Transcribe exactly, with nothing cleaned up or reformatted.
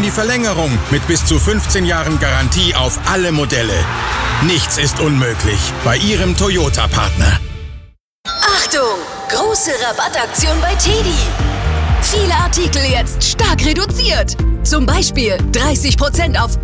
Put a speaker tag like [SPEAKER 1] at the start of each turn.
[SPEAKER 1] die Verlängerung mit bis zu fünfzehn Jahren Garantie auf alle Modelle. Nichts ist unmöglich bei Ihrem Toyota-Partner.
[SPEAKER 2] Achtung! Große Rabattaktion bei Teddy. Viele Artikel jetzt stark reduziert. Zum Beispiel dreißig Prozent auf